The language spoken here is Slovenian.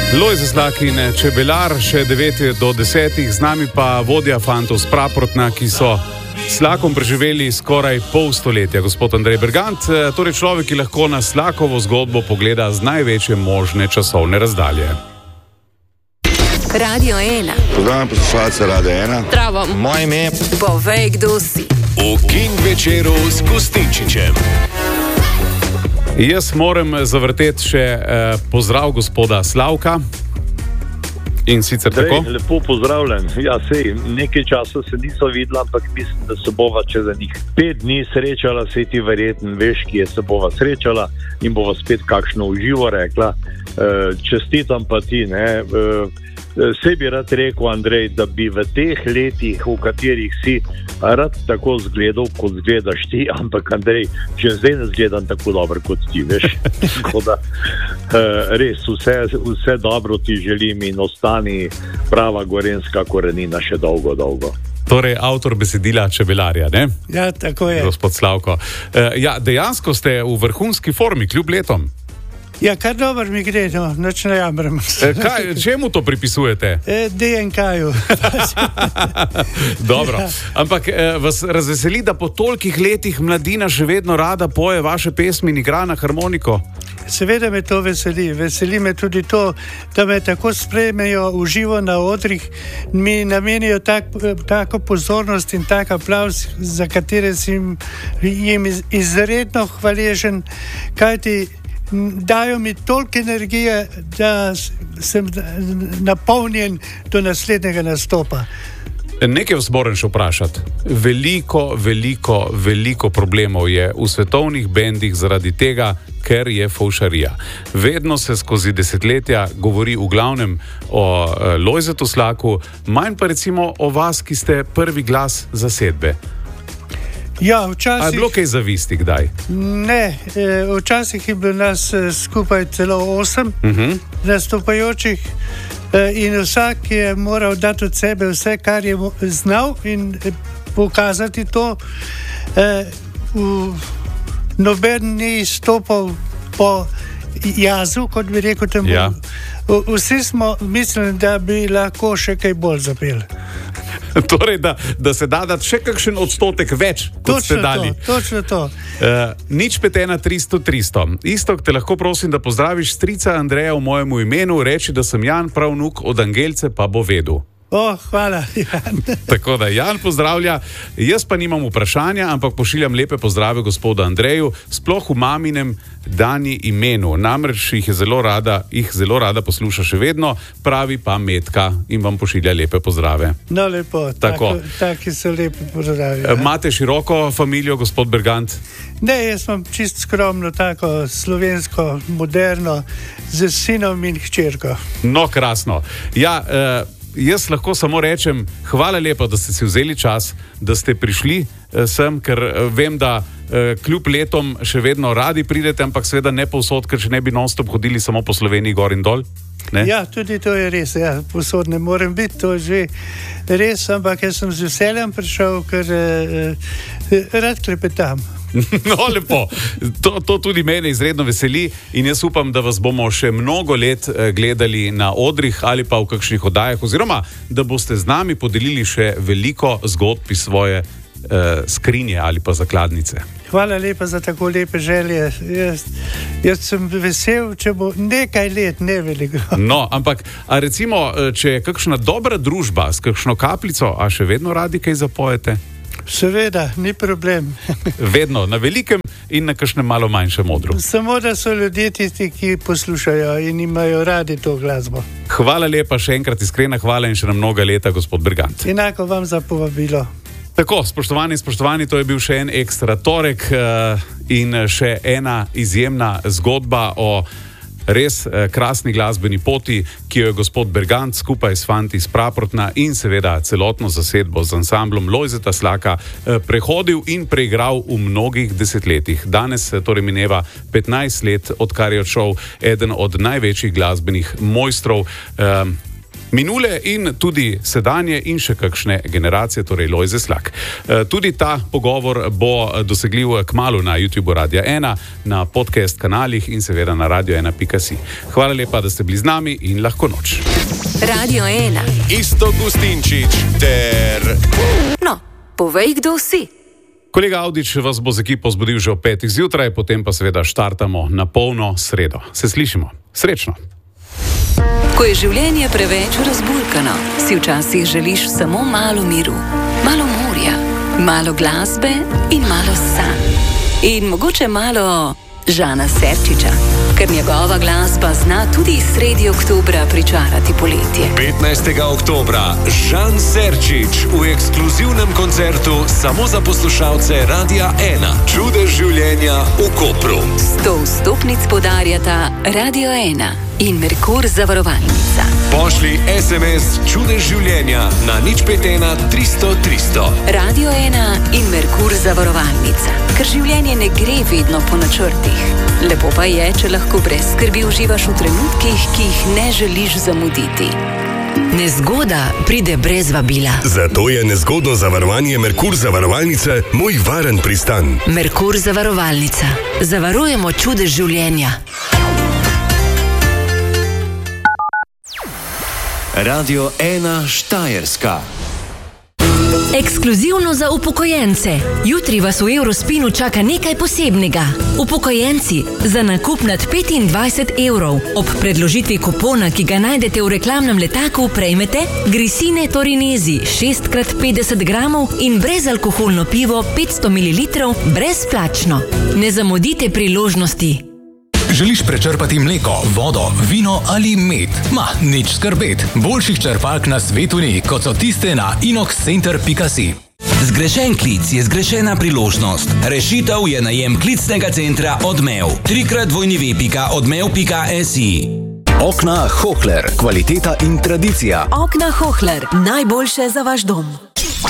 Lojze Slak in Čebelar, še 9 do 10, z nami pa vodja fantov z Praprotna, ki so s Slakom preživeli skoraj pol stoletja, gospod Andrej Bergant, torej človek, ki lahko na Slakovo zgodbo pogleda z največje možne časovne razdalje. Radio 1. Pozdravljam poslušalce Radio 1. Zdravo. Moje ime. Povej, kdo si. V King večeru s Gustinčičem. Jaz moram zavrteti še pozdrav gospoda Slavka. In sicer tako. Lepo pozdravljen. Ja, sej, nekaj časa se niso videla, ampak mislim, da se bova čez enih 5 dni srečala, sej ti verjetno veš, kje se bova srečala in bova spet kakšno uživo rekla. Čestitam pa ti, ne. Sej bi rad rekel, Andrej, da bi v teh letih, v katerih si rad tako zgledal, kot zgledaš ti, ampak Andrej, že zdaj ne zgledam tako dobro, kot ti, veš. Tako da, res, vse dobro ti želim in ostani prava gorenska korenina še dolgo, dolgo. Torej, avtor besedila Čebelarja, ne? Ja, tako je. Gospod Slavko. Ja, dejansko ste v vrhunski formi, kljub letom. Ja, kar dobro mi gre, no, noč ne jamram. Čemu to pripisujete? DNK-ju. Dobro, ampak vas razveseli, da po tolikih letih mladina še vedno rada poje vaše pesmi in igra na harmoniko? Seveda me to veseli. Veseli me tudi to, da me tako sprejmejo v živo na odrih, mi namenijo tako pozornost in tak aplavz, za katere sem jim izredno hvaležen, kajti dajo mi toliko energije, da sem napolnjen do naslednjega nastopa. Nekaj vas moram še vprašati. Veliko problemov je v svetovnih bendih zaradi tega, ker je fovšarija. Vedno se skozi desetletja govori v glavnem o Lojzetu Slaku, manj pa recimo o vas, ki ste prvi glas zasedbe. Ja, včasih... A je bilo kaj zavisti kdaj? Ne, včasih je bilo nas skupaj celo 8 nastopajočih in vsak je moral dati od sebe vse, kar je znal in pokazati to. Noben ni stopal po jazu, kot bi rekel temu. Ja. Vsi smo mislili, da bi lahko še kaj bolj zapeli. Torej, da se da dati še kakšen odstotek več, kot ste dali. Točno to. Nič 5 1 300 300. Istok, te lahko prosim, da pozdraviš strica Andreja v mojemu imenu, reči, da sem Jan, pravnuk od Angelce, pa bo vedel. Hvala, Jan. Tako da Jan pozdravlja, jaz pa nimam vprašanja, ampak pošiljam lepe pozdrave gospodu Andreju, sploh v maminem Dani imenu. Namreč jih zelo rada posluša še vedno, pravi pa Metka in vam pošilja lepe pozdrave. No, lepo, taki so lepi pozdravi. Imate široko familijo, gospod Bergant? Ne, jaz imam čist skromno, tako slovensko, moderno, z sinom in hčerko. No, krasno. Ja, jaz lahko samo rečem, hvala lepa, da ste si vzeli čas, da ste prišli sem, ker vem, da kljub letom še vedno radi pridete, ampak seveda ne povsod, ker če ne bi non-stop hodili samo po Sloveniji gor in dol. Ne? Ja, tudi to je res, ja, povsod ne morem biti, to je že res, ampak jaz sem z veseljem prišel, ker rad klepetam. No, lepo. To tudi mene izredno veseli in jaz upam, da vas bomo še mnogo let gledali na odrih ali pa v kakšnih oddajah, oziroma da boste z nami podelili še veliko zgodb iz svoje skrinje ali pa zakladnice. Hvala lepa za tako lepe želje. Jaz sem vesel, če bo nekaj let, ne veliko. No, ampak a recimo, če je kakšna dobra družba s kakšno kapljico, a še vedno radi kaj zapojete? Seveda, ni problem. Vedno, na velikem in na kakšnem malo manjšem odru. Samo, da so ljudje tisti, ki poslušajo in imajo radi to glasbo. Hvala lepa, še enkrat iskrena hvala in še na mnoga leta, gospod Bergant. Enako vam za povabilo. Tako, spoštovani, to je bil še en ekstra torek in še ena izjemna zgodba o res krasni glasbeni poti, ki jo je gospod Bergant skupaj s fanti iz Praprotna in seveda celotno zasedbo z ansamblom Lojzeta Slaka prehodil in preigral v mnogih desetletjih. Danes torej mineva 15 let, odkar je odšel eden od največjih glasbenih mojstrov. minule in tudi sedanje in še kakšne generacije, torej Lojze Slak. Tudi ta pogovor bo dosegljiv kmalu na YouTubeu Radia 1, na podcast kanalih in seveda na radio1.si. Hvala lepa, da ste bili z nami in lahko noč. Radio 1. Iztok Gustinčič ter... No, povej, kdo si. Kolega Avdić vas bo z ekipo zbudil že ob 5 zjutraj, potem pa seveda štartamo na polno sredo. Se slišimo. Srečno. Ko je življenje preveč razburkano, si včasih želiš samo malo miru, malo morja, malo glasbe in malo sanj. In mogoče malo Žana Serčiča, ker njegova glasba zna tudi sredi oktobra pričarati poletje. 15. oktobra Žan Serčič v ekskluzivnem koncertu samo za poslušalce Radia 1. Čudež življenja v Kopru. 100 vstopnic podarjata Radio 1 in Merkur zavarovalnica. Pošli SMS Čudež življenja na 051 300 300. Radio 1 in Merkur zavarovalnica, ker življenje ne gre vedno po načrtih. Lepo pa je, če lahko brez skrbi uživaš v trenutkih, ki jih ne želiš zamuditi. Nezgoda pride brez vabila. Zato je nezgodno zavarovanje Merkur zavarovalnice moj varen pristan. Merkur zavarovalnica. Zavarujemo čudež življenja. Radio 1 Štajerska. Ekskluzivno za upokojence. Jutri vas v Eurospinu čaka nekaj posebnega. Upokojenci, za nakup nad 25 evrov ob predložitvi kupona, ki ga najdete v reklamnem letaku, prejmete Grisine Torinesi 6x50 gramov in brezalkoholno pivo 500 ml brezplačno. Ne zamudite priložnosti. Želiš prečrpati mleko, vodo, vino ali med? Nič skrbet. Boljših črpalk na svetu ni, kot so tiste na inoxcenter.si. Zgrešen klic je zgrešena priložnost. Rešitev je najem klicnega centra Odmev. 3x2.odmev.si. Okna Hohler. Kvaliteta in tradicija. Okna Hohler. Najboljše za vaš dom.